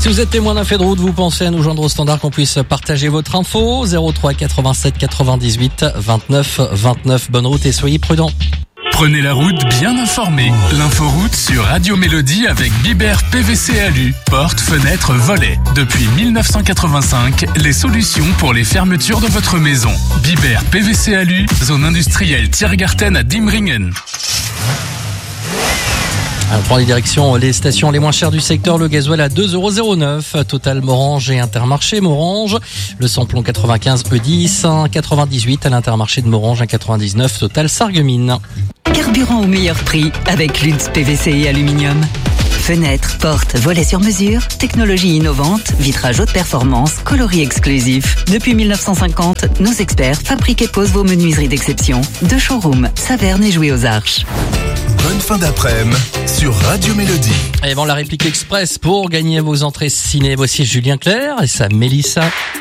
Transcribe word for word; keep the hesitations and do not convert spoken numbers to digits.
Si vous êtes témoin d'un fait de route, vous pensez à nous joindre au standard qu'on puisse partager votre info. zéro trois quatre-vingt-sept quatre-vingt-dix-huit vingt-neuf vingt-neuf. Bonne route et soyez prudents. Prenez la route bien informé. L'inforoute sur Radio Mélodie avec Bibert P V C Alu. Portes, fenêtres, volets. Depuis mille neuf cent quatre-vingt-cinq, les solutions pour les fermetures de votre maison. Bibert P V C Alu, zone industrielle Tiergarten à Diemringen. On prend les directions, les stations les moins chères du secteur. Le gasoil à deux euros zéro neuf. Total Morange et Intermarché Morange. Le samplon quatre-vingt-quinze E dix, un quatre-vingt-dix-huit à l'Intermarché de Morange, un quatre-vingt-dix-neuf. Total Sarreguemines. Carburant au meilleur prix avec Lutz P V C et aluminium. Fenêtres, portes, volets sur mesure, technologie innovante, vitrage haute performance, coloris exclusif. Depuis mille neuf cent cinquante, nos experts fabriquent et posent vos menuiseries d'exception. De showroom, Saverne et Jouy aux Arches. Bonne fin d'après-midi sur Radio Mélodie. Et avant la réplique express pour gagner vos entrées ciné, voici Julien Clerc et sa Mélissa.